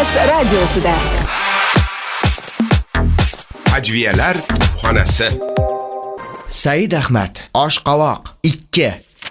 Yo'lbars radiosida. Ajviyalar xonasi. Said Ahmad, Oshqovoq 2.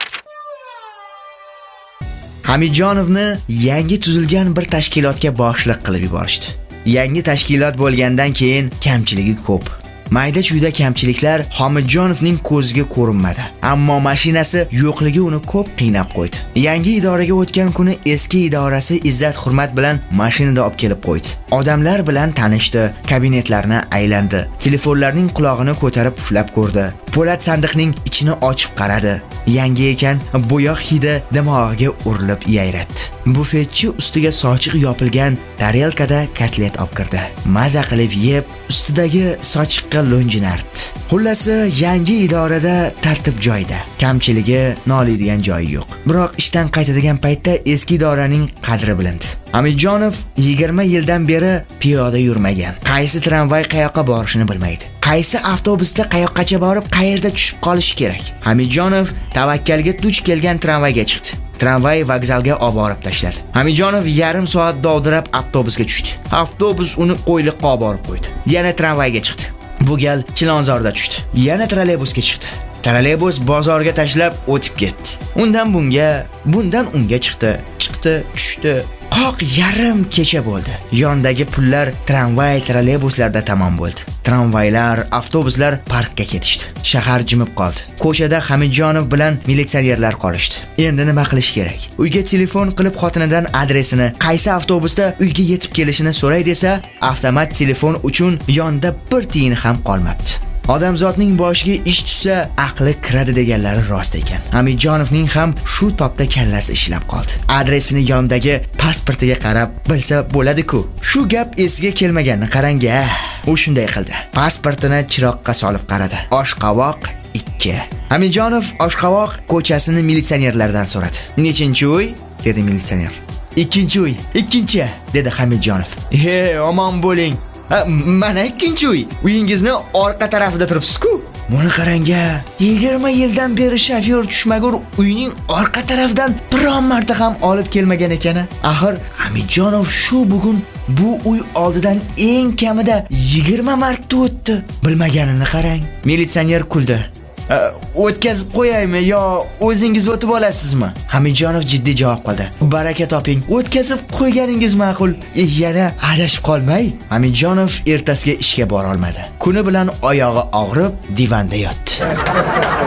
Hamijonovni yangi tuzilgan bir tashkilotga boshliq qilib yuborishdi. Yangi tashkilot bo'lgandan keyin kamchiligi ko'p. Mayda-chuyda kamchiliklar Hamijonovning ko'ziga ko'rinmadi, ammo mashinasi yo'qligi uni ko'p qiynab qo'ydi. Yangi idoraga o'tgan kuni eski idorasi izzat-hurmat bilan mashinada olib kelib qo'ydi. Odamlar bilan tanishdi, kabinetlarni aylandi, telefonlarning qulog'ini ko'tarib puflab ko'rdi. Po'lat sandiqning ichini ochib qaradi. Yangi ekan, bo'yoq hidi dimog'iga urilib yayratdi. Bufetchi ustiga sochiq yopilgan tarelkada kotlet olib kirdi. Maza qilib yeb, ustidagi sochiqqa lo'njinardi. Xullasi, yangi idorada tartib joyida. Kamchiligi, noliydigan joyi yo'q. Biroq ishdan qaytadigan paytda eski idoraning qadri bilindi. Hamijonov 20 yildan beri piyoda yurmagan. Qaysi tramvay qayoqqa borishini bilmaydi. Qaysi avtobusda qayoqqacha borib, qayerda tushib qolishi kerak. Hamijonov tavakkalga duch kelgan tramvayga chiqdi. Tramvay vokzalga olib borib tashladi. Hamijonov yarim soat dovdirab avtobusga tushdi. Avtobus uni Qo'yliqqa olib borib qo'ydi. Yana tramvayga chiqdi. Bu gal Chilonzorda tushdi. Yana trolleybusga chiqdi. Trolleybus bozorga tashlab o'tib ketdi. Undan bunga, bundan unga chiqdi, tushdi. Qoq yarim kecha bo'ldi. Yondagi pullar tramvay, trolleybuslarda tamom bo'ldi. Tramvaylar, avtobuslar parkka ketishdi. Shahar jimib qoldi. Ko'chada Hamijonov bilan militsionerlar qolishdi. Endi nima qilish kerak? Uyga telefon qilib xotinidan adresini, qaysi avtobusda uyga yetib kelishini so'ray desa, avtomat telefon uchun yonda bir tiyin ham qolmabdi. Odamzodning boshiga ish tushsa, aqli kiradi deganlari rost ekan. Hamijonovning ham shu topda kallasi ishlab qoldi. Adresini yondagi pasportiga qarab bilsa bo'ladi-ku. Shu gap esiga kelmaganini qarang-a. U shunday qildi. Pasportini chiroqqa solib qaradi. Oshqovoq 2. Hamijonov Oshqovoq ko'chasini militsionerlardan so'radi. "Nechinchi uy?" dedi militsioner. "Ikkinchi uy." "Ikkinchi," dedi Hamijonov. "He, omon bo'ling. Mana ikkinchi uy. Uyingizni orqa tarafida turibsiz-ku. Buni qarang-a. 20 yildan beri shofyor tushmagur uyning orqa tarafidan biron marta ham olib kelmagan ekan. Axir Hamijonov shu bugun bu uy oldidan eng kamida 20 marta o'tdi. Bilmaganini qarang." Militsioner kuldi. "O'tkazib qo'yaymi yo o'zingiz o'tib olasizmi?" Hamijonov jiddiy javob qildi. "Baraka toping. O'tkazib qo'yganingiz ma'qul. Yana adashib qolmay." Hamijonov ertasiga ishga bora olmadi. Kuni bilan oyog'i og'rib, divanda yotdi.